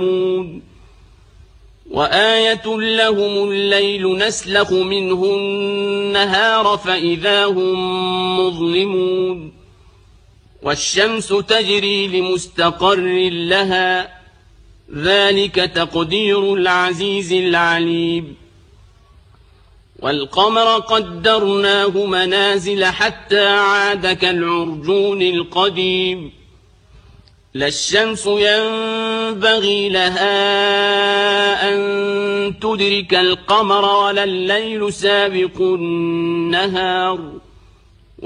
وآية لهم الليل نسلخ منه النهار فإذا هم مظلمون والشمس تجري لمستقر لها ذلك تقدير العزيز العليم والقمر قدرناه منازل حتى عاد كالعرجون القديم لا الشمس ينبغي لها أن تدرك القمر ولا الليل سابق النهار